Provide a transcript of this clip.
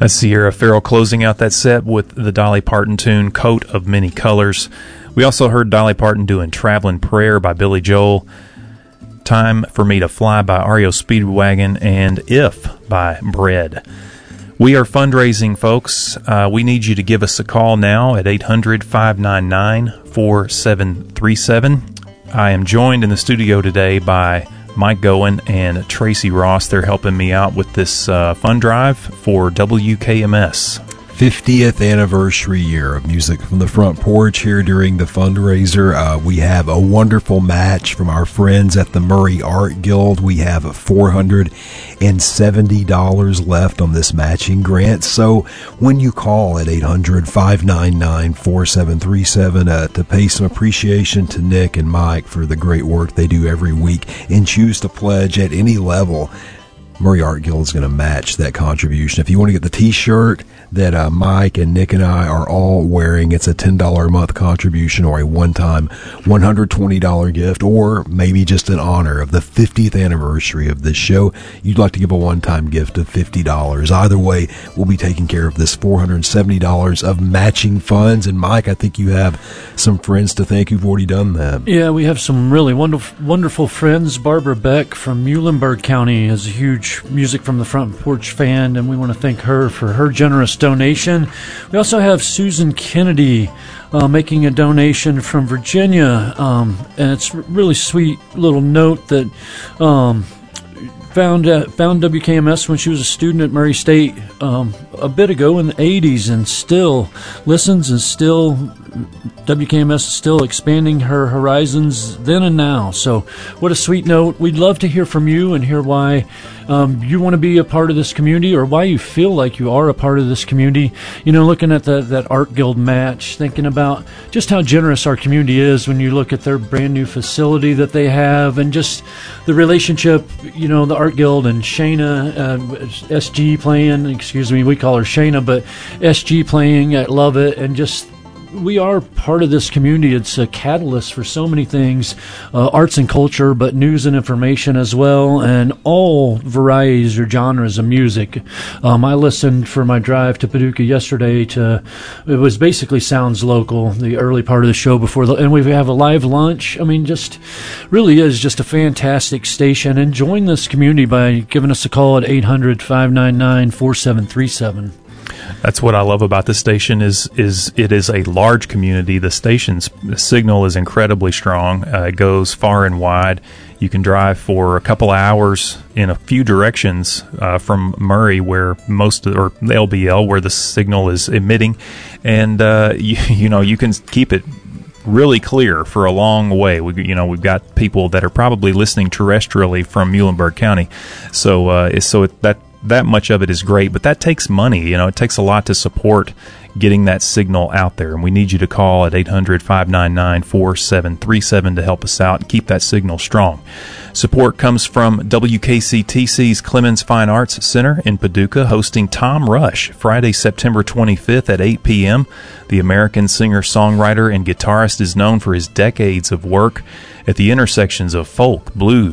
That's Sierra Farrell closing out that set with the Dolly Parton tune, Coat of Many Colors. We also heard Dolly Parton doing Traveling Prayer by Billy Joel, Time for Me to Fly by REO Speedwagon, and If by Bread. We are fundraising, folks. We need you to give us a call now at 800-599-4737. I am joined in the studio today by Mike Goen and Tracy Ross. They're helping me out with this fund drive for WKMS. 50th anniversary year of Music from the Front Porch here during the fundraiser. We have a wonderful match from our friends at the Murray Art Guild. We have $470 left on this matching grant. So when you call at 800-599-4737 to pay some appreciation to Nick and Mike for the great work they do every week and choose to pledge at any level, Murray Art Guild is going to match that contribution. If you want to get the t-shirt that Mike and Nick and I are all wearing, it's a $10 a month contribution or a one-time $120 gift, or maybe just in honor of the 50th anniversary of this show, you'd like to give a one-time gift of $50. Either way, we'll be taking care of this $470 of matching funds. And Mike, I think you have some friends to thank who've already done that. Yeah, we have some really wonderful friends. Barbara Beck from Muhlenberg County is a huge Music from the Front Porch fan, and we want to thank her for her generous donation. We also have Susan Kennedy making a donation from Virginia, and it's a really sweet little note that found WKMS when she was a student at Murray State a bit ago in the 80s, and still listens, and still WKMS is still expanding her horizons then and now. So what a sweet note. We'd love to hear from you and hear why you want to be a part of this community, or why you feel like you are a part of this community. You know, looking at that Art Guild match, thinking about just how generous our community is when you look at their brand new facility that they have, and just the relationship, you know, the Art Guild and Shayna, SG playing, we call her Shayna, but SG playing at Lovett, and just we are part of this community. It's a catalyst for so many things, arts and culture, but news and information as well, and all varieties or genres of music. I listened for my drive to Paducah yesterday it was basically Sounds Local, the early part of the show and we have a live lunch. I mean, just really is just a fantastic station. And join this community by giving us a call at 800-599-4737. That's what I love about this station is it is a large community. The station's signal is incredibly strong. It goes far and wide. You can drive for a couple of hours in a few directions from Murray, where or the LBL, where the signal is emitting, and you can keep it really clear for a long way. We've got people that are probably listening terrestrially from Muhlenberg County, that much of it is great, but that takes money. It takes a lot to support getting that signal out there, and we need you to call at 800-599-4737 to help us out and keep that signal strong. Support comes from WKCTC's Clemens Fine Arts Center in Paducah, hosting Tom Rush Friday, September 25th at 8 p.m. The American singer-songwriter and guitarist is known for his decades of work at the intersections of folk, blues,